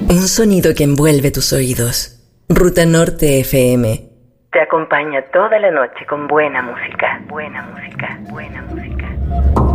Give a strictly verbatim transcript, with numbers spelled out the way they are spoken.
Un sonido que envuelve tus oídos. Ruta Norte F M. Te acompaña toda la noche con buena música. Buena música, buena música.